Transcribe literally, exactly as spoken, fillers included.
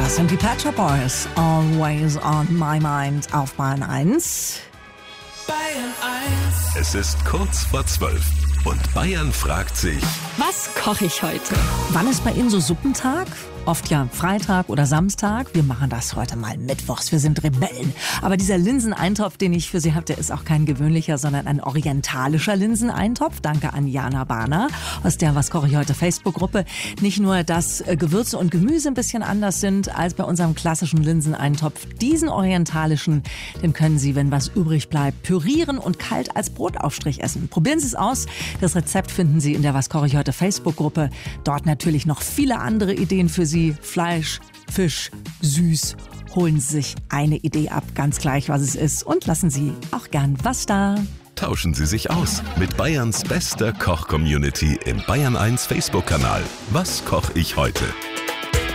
Das sind die Pet Shop Boys. Always on my mind auf Bayern eins. Bayern eins. Es ist kurz vor zwölf und Bayern fragt sich: Was koche ich heute? Wann ist bei Ihnen so Suppentag? Oft ja Freitag oder Samstag. Wir machen das heute mal mittwochs. Wir sind Rebellen. Aber dieser Linseneintopf, den ich für Sie habe, der ist auch kein gewöhnlicher, sondern ein orientalischer Linseneintopf. Danke an Jana Bana aus der Was koche ich heute Facebook-Gruppe. Nicht nur, dass Gewürze und Gemüse ein bisschen anders sind als bei unserem klassischen Linseneintopf. Diesen orientalischen, den können Sie, wenn was übrig bleibt, pürieren und kalt als Brotaufstrich essen. Probieren Sie es aus. Das Rezept finden Sie in der Was koche ich heute Facebook-Gruppe. Dort natürlich noch viele andere Ideen für Sie. Fleisch, Fisch, süß. Holen Sie sich eine Idee ab, ganz gleich, was es ist. Und lassen Sie auch gern was da. Tauschen Sie sich aus mit Bayerns bester Koch-Community im Bayern eins Facebook-Kanal. Was koche ich heute?